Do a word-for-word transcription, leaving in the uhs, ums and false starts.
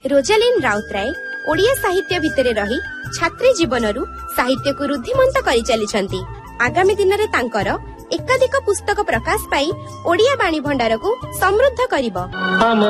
Rosalind Routray Odia साहित्य भितरे रही छात्री जीवनरू साहित्य को रुद्धिमंत करि चलिछंती। आगामी दिन रे तांकर एकाधिक पुस्तक प्रकाश पाई ओडिया बाणी भंडार को समृद्ध करिब।